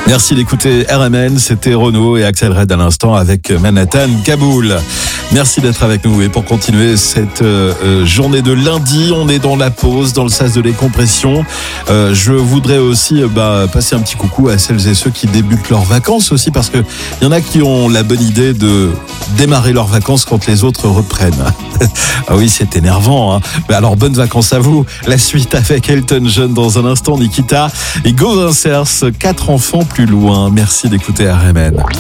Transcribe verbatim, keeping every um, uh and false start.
Merci d'écouter R M N, c'était Renaud et Axel Red à l'instant avec Manhattan Kaboul. Merci d'être avec nous et pour continuer cette euh, journée de lundi, on est dans la pause, dans le sas de décompression. Euh, je voudrais aussi euh, bah, passer un petit coucou à celles et ceux qui débutent leurs vacances aussi, parce que il y en a qui ont la bonne idée de démarrer leurs vacances quand les autres reprennent. Ah oui, c'est énervant, hein. Mais alors bonnes vacances à vous. La suite avec Elton John dans un instant, Nikita et Go Vincers, quatre enfants plus loin. Merci d'écouter R M N.